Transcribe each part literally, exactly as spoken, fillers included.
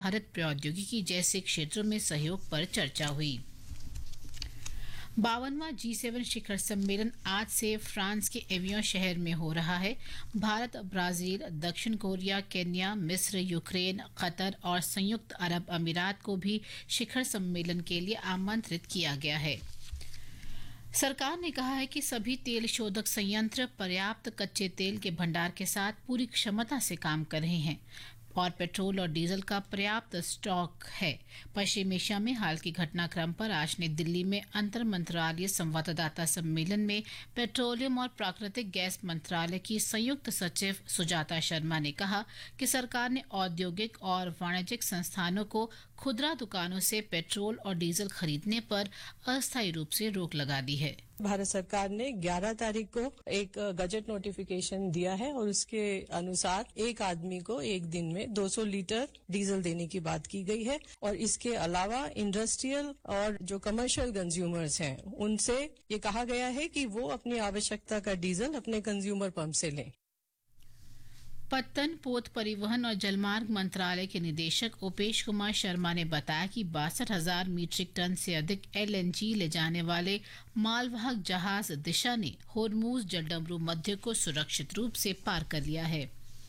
भारत प्रौद्योगिकी जैसे क्षेत्रों में सहयोग पर चर्चा हुई। बावनवां जी सेवन शिखर सम्मेलन आज से फ्रांस के एवियन शहर में हो रहा है। भारत, ब्राजील, दक्षिण कोरिया, केन्या, मिस्र, यूक्रेन, कतर और संयुक्त अरब अमीरात को भी शिखर सम्मेलन के लिए आमंत्रित किया गया है। सरकार ने कहा है कि सभी तेल शोधक संयंत्र पर्याप्त कच्चे तेल के भंडार के साथ पूरी क्षमता से काम कर रहे हैं और पेट्रोल और डीजल का पर्याप्त स्टॉक है। पश्चिम एशिया में हाल की घटनाक्रम पर आज नई दिल्ली में अंतर मंत्रालय संवाददाता सम्मेलन में पेट्रोलियम और प्राकृतिक गैस मंत्रालय की संयुक्त सचिव सुजाता शर्मा ने कहा कि सरकार ने औद्योगिक और वाणिज्यिक संस्थानों को खुदरा दुकानों से पेट्रोल और डीजल खरीदने पर अस्थायी रूप से रोक लगा दी है। भारत सरकार ने ग्यारह तारीख को एक गजट नोटिफिकेशन दिया है और उसके अनुसार एक आदमी को एक दिन में दो सौ लीटर डीजल देने की बात की गई है और इसके अलावा इंडस्ट्रियल और जो कमर्शियल कंज्यूमर्स हैं उनसे ये कहा गया है कि वो अपनी आवश्यकता का डीजल अपने कंज्यूमर पंप से लें। पत्तन, पोत परिवहन और जलमार्ग मंत्रालय के निदेशक उपेश कुमार शर्मा ने बताया कि बासठ हजार मीट्रिक टन से अधिक एलएनजी ले जाने वाले मालवाहक जहाज दिशा ने होर्मुज जलडमरू मध्य को सुरक्षित रूप से पार कर लिया है।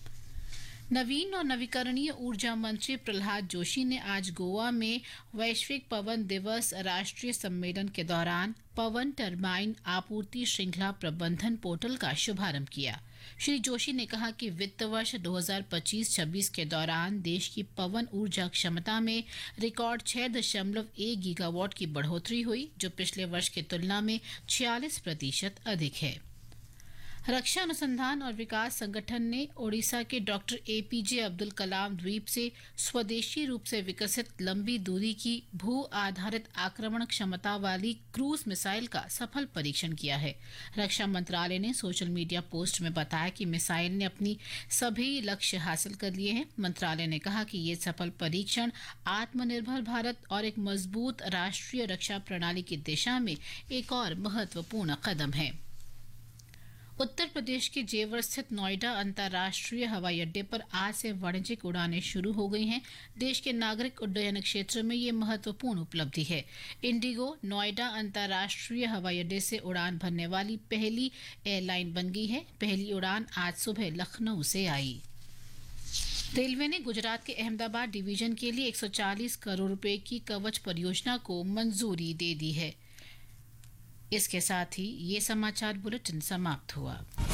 नवीन और नवीकरणीय ऊर्जा मंत्री प्रहलाद जोशी ने आज गोवा में वैश्विक पवन दिवस राष्ट्रीय सम्मेलन के दौरान पवन टरबाइन आपूर्ति श्रृंखला प्रबंधन पोर्टल का शुभारंभ किया। श्री जोशी ने कहा कि वित्त वर्ष दो हज़ार पच्चीस छब्बीस के दौरान देश की पवन ऊर्जा क्षमता में रिकॉर्ड छह दशमलव एक गीगावाट की बढ़ोतरी हुई, जो पिछले वर्ष की तुलना में छियालीस प्रतिशत अधिक है। रक्षा अनुसंधान और विकास संगठन ने ओडिशा के डॉक्टर एपीजे अब्दुल कलाम द्वीप से स्वदेशी रूप से विकसित लंबी दूरी की भू आधारित आक्रमण क्षमता वाली क्रूज मिसाइल का सफल परीक्षण किया है। रक्षा मंत्रालय ने सोशल मीडिया पोस्ट में बताया कि मिसाइल ने अपनी सभी लक्ष्य हासिल कर लिए हैं। मंत्रालय ने कहा कि ये सफल परीक्षण आत्मनिर्भर भारत और एक मजबूत राष्ट्रीय रक्षा प्रणाली की दिशा में एक और महत्वपूर्ण कदम है। उत्तर प्रदेश के जेवर स्थित नोएडा अंतर्राष्ट्रीय हवाई अड्डे पर आज से वाणिज्यिक उड़ानें शुरू हो गई हैं। देश के नागरिक उड्डयन क्षेत्र में ये महत्वपूर्ण उपलब्धि है। इंडिगो नोएडा अंतर्राष्ट्रीय हवाई अड्डे से उड़ान भरने वाली पहली एयरलाइन बन गई है। पहली उड़ान आज सुबह लखनऊ से आई। रेलवे ने गुजरात के अहमदाबाद डिवीजन के लिए एक सौ चालीस करोड़ रुपए की कवच परियोजना को मंजूरी दे दी है। इसके साथ ही ये समाचार बुलेटिन समाप्त हुआ।